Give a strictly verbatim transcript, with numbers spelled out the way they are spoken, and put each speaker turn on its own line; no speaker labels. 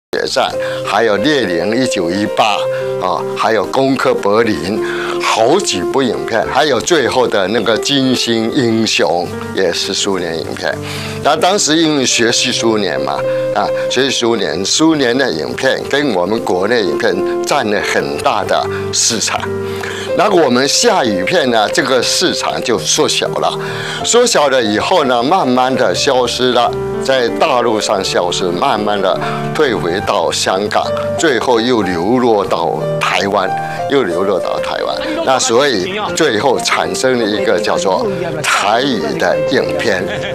决战，还有列宁一九一八啊，还有攻克柏林，好几部影片，还有最后的那个金星英雄也是苏联影片。那当时因为学习苏联嘛，啊，学习苏联，苏联的影片跟我们国内影片占了很大的市场。那我们下雨片呢，这个市场就缩小了，缩小了以后呢，慢慢的消失了。在大陆上消失，慢慢的退回到香港，最后又流落到台湾，又流落到台湾。那所以最后产生了一个叫做台语的影片。